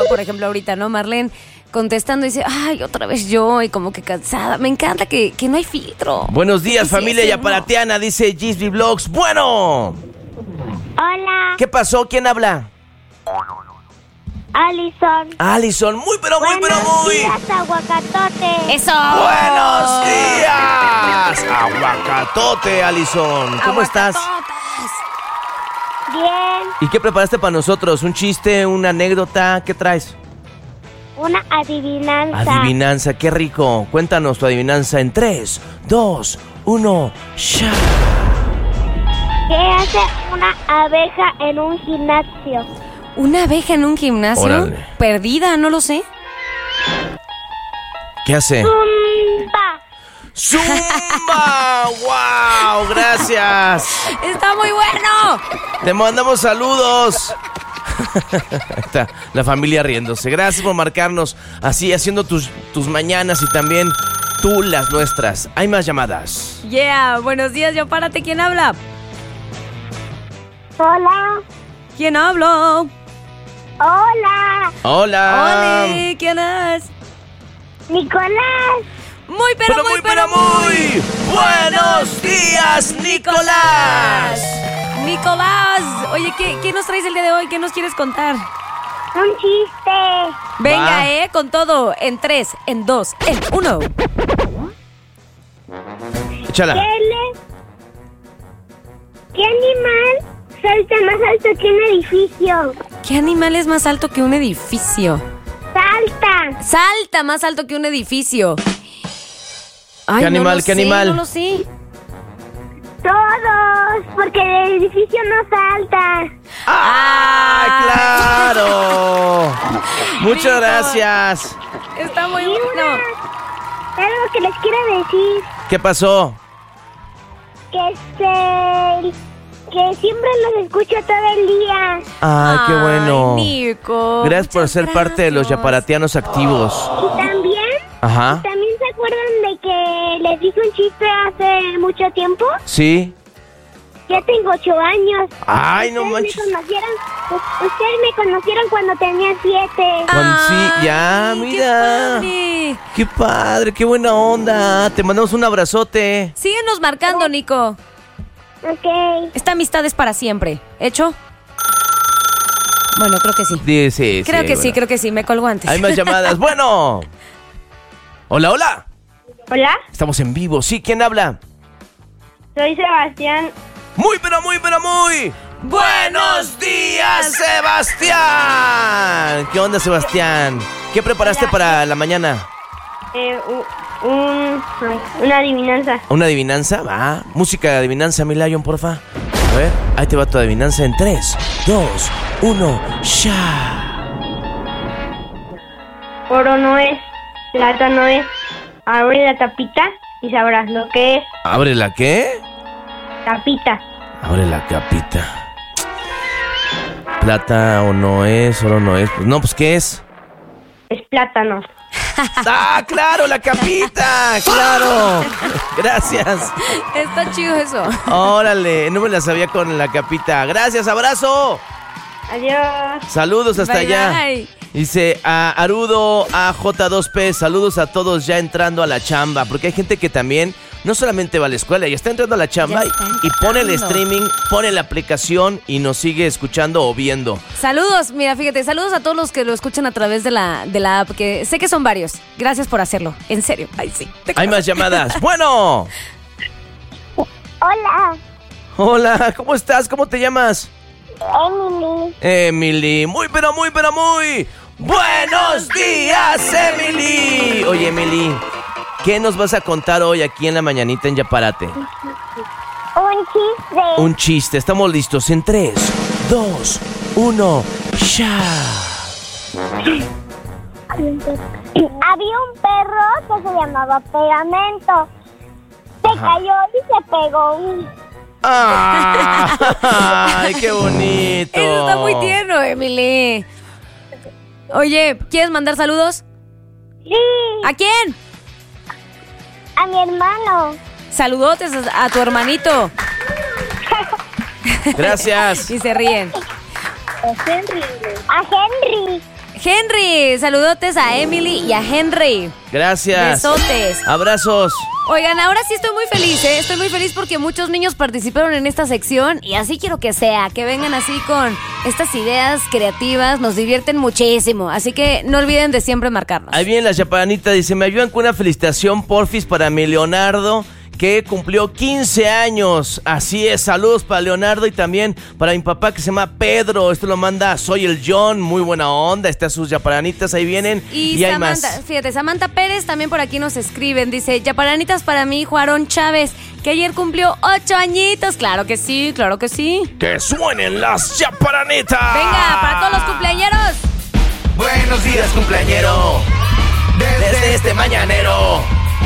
por ejemplo, ahorita, ¿no? Marlene contestando dice, ay, otra vez yo, y como que cansada. Me encanta que no hay filtro. Buenos días, Sí, familia sí, yaparatiana, dice Gisby Vlogs. Bueno. Hola, ¿Qué pasó? ¿Quién habla? Alison. Alison, muy. Buenos días, aguacatote. ¡Eso! ¡Buenos días! Aguacatote, Alison. ¿Cómo estás? Bien, ¿Y qué preparaste para nosotros? ¿Un chiste, una anécdota? ¿Qué traes? una adivinanza. Adivinanza, qué rico. Cuéntanos tu adivinanza en 3, 2, 1, ¡ya! ¿Qué hace una abeja en un gimnasio? ¿Una abeja en un gimnasio? Órale. Perdida, no lo sé. ¿Qué hace? ¡Zumba! ¡Zumba! ¡Wow! ¡Gracias! ¡Está muy bueno! Te mandamos saludos. Ahí está la familia riéndose. Gracias por marcarnos así, haciendo tus mañanas y también tú las nuestras. Hay más llamadas. Yeah, buenos días, yo párate. ¿Quién habla? Hola, ¿Quién habla? hola, Hola. Hola, ¿quién es? Nicolás. Muy, pero muy. Buenos días, Nicolás. Nicolás, oye, ¿qué nos traes el día de hoy? ¿Qué nos quieres contar? Un chiste. Venga, Va. con todo. En 3, en 2, en 1. Échala. ¿Qué animal salta más alto que un edificio? ¿Qué animal es más alto que un edificio? Salta. Salta más alto que un edificio. Ay, ¿Qué animal, no lo qué sé, animal? No lo sé. Todos, porque el edificio no salta. ¡Ah, claro! Muchas Rico. gracias. Está muy Y bueno. algo que les quiero decir, ¿Qué pasó? que siempre los escucho todo el día. ¡Ay, qué bueno! Nico. Gracias por muchas ser parte de los gracias. yaparatianos activos. Y Ajá. también se acuerdan de que les dije un chiste hace mucho tiempo. ¿Sí? Ya tengo 8 años. ¡Ay, no Ustedes manches! Ustedes me conocieron cuando tenía 7. Sí, ya, Ay, mira. Qué padre. ¡Qué padre! ¡Qué buena onda! Te mandamos un abrazote. Síguenos marcando, Nico. Ok. Esta amistad es para siempre. ¿Hecho? Bueno, creo que sí. Sí, Creo que sí. Me colgó antes. Hay más llamadas. Bueno. Hola, hola. Hola, Estamos en vivo. Sí, ¿quién habla? soy Sebastián. Muy. ¡Buenos días, Sebastián! ¿Qué onda, Sebastián? ¿Qué preparaste para la mañana? Una adivinanza. ¿Una adivinanza? Va. Música de adivinanza, mi Lion, porfa. A ver, ahí te va tu adivinanza en 3, 2, 1, ¡ya! Oro no es, plata no es. Abre la tapita y sabrás lo que es. ¿Abre la qué? Tapita. Abre la capita. Plata o no es, oro no es. Pues no, pues ¿qué es? Es plátano. ¡Ah, claro, la capita! ¡Claro! Gracias. Está chido eso. Órale, no me la sabía con la capita. Gracias, abrazo. Adiós. Saludos hasta Bye, allá. bye. Dice a Arudo, a J2P, saludos a todos ya entrando a la chamba, porque hay gente que también no solamente va a la escuela, ya está entrando a la chamba Ya está y pone el entrando. streaming, pone la aplicación y nos sigue escuchando o viendo. Saludos, mira, fíjate, saludos a todos los que lo escuchan a través de la app, que sé que son varios. Gracias por hacerlo, en serio. Ay, sí. Hay más llamadas. Bueno. Hola, Hola, ¿cómo estás? ¿Cómo te llamas? Emily. Emily. Muy. ¡Buenos días, Emily! Oye, Emily, ¿qué nos vas a contar hoy aquí en la mañanita en Yaparate? Un chiste. Un chiste. Estamos listos en 3, 2, 1, ¡ya! Había un perro que se llamaba Pegamento. Se Ajá. cayó y se pegó. ¡Ay, qué bonito! Eso está muy tierno, Emily. Oye, ¿quieres mandar saludos? Sí, ¿A quién? a mi hermano. Saludotes a tu hermanito. Gracias. Y se ríen. A Henry. Henry, saludotes a Emily y a Henry. Gracias. Besotes. Abrazos. Oigan, ahora sí estoy muy feliz, ¿eh? Estoy muy feliz porque muchos niños participaron en esta sección y así quiero que sea, que vengan así con estas ideas creativas, nos divierten muchísimo, así que no olviden de siempre marcarnos. Ahí viene la chaparanita, dice, me ayudan con una felicitación, porfis, para mi Leonardo, que cumplió 15 años. Así es, saludos para Leonardo y también para mi papá que se llama Pedro. Esto lo manda Soy el John, muy buena onda. Están sus yaparanitas, ahí vienen. Y hay Samantha, más. Fíjate, Samantha Pérez también por aquí nos escriben. Dice, yaparanitas para mi hijo Aarón Chávez, que ayer cumplió 8 añitos. Claro que sí, claro que sí. ¡Que suenen las yaparanitas! Venga, para todos los cumpleañeros. Buenos días, cumpleañero. Desde este mañanero